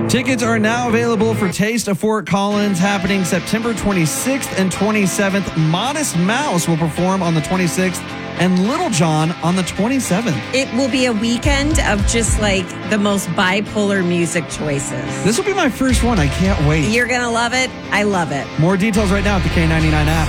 Tickets are now available for Taste of Fort Collins, happening September 26th and 27th. Modest Mouse will perform on the 26th and Little John on the 27th. It will be a weekend of just like the most bipolar music choices. This will be my first one. I can't wait. You're going to love it. I love it. More details right now at the K99 app.